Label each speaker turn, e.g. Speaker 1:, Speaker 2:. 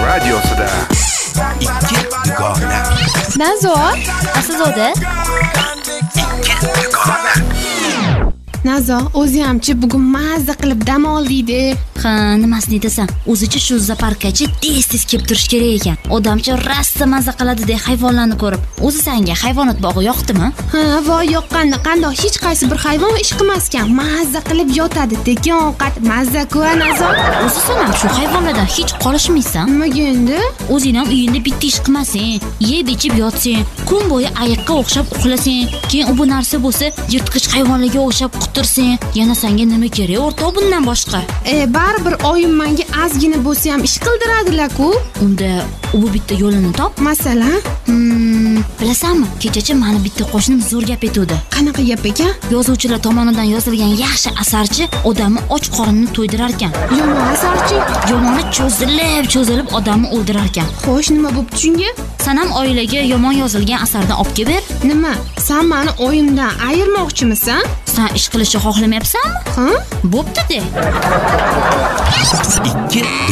Speaker 1: radiosida ikki dugona.
Speaker 2: Nazo, Aslzoda. Nazo, o'zi-hamchi bugun mazza qilib dam oldingda.
Speaker 3: Ha, nimasini desam, o'zicha shu zooparkgacha tez-tez kelib turish kerak ekan. Odamcha rasta mazza qiladi-da hayvonlarni ko'rib. O'zi senga hayvonot bog'i yoqdimi?
Speaker 2: Ha, voy yoqqanda, qandoq hech qaysi bir hayvon ish qilmaskan. Mazza qilib yotadi, tekin ovqat, mazza-ku Nazo.
Speaker 3: O'zi sen ham shu hayvonlardan hech qolishmaysan.
Speaker 2: Nimaga endi?
Speaker 3: O'zing ham uyingda bitta ish qilmasang, yeb ichib yotsang, kun bo'yi ayiqqa o'xshab uxlasang, keyin u bu narsa bo'lsa, yirtqich hayvonlarga o'xshab qutursang, yana senga nima kerak o'rtoq bundan boshqa?
Speaker 2: Baribir oyim menga ozgina bo'lsa ham ish qildiradilar-ku.
Speaker 3: Unda u bitta yo'lini top.
Speaker 2: Masalan,
Speaker 3: bilasanmi, kechacha meni bitta qo'shnim zo'r gap aytdi.
Speaker 2: Qanaqa gap ekan?
Speaker 3: Yozuvchilar tomonidan yozilgan yaxshi asarchi odamni och qorinni to'ydirar ekan.
Speaker 2: Yomon asarchi
Speaker 3: yomoni cho'zilib odamni o'ldirar ekan.
Speaker 2: Xo'sh, nima bo'pti shunga?
Speaker 3: Sen ham oilaga yomon yozilgan asardan olib kelib ber.
Speaker 2: Nima? Sen meni oyimdan ayirmoqchimisan?
Speaker 3: Sen ish qilishni xohlamayapsanmi?
Speaker 2: Ha?
Speaker 3: Bo'pti-de.
Speaker 1: Ikki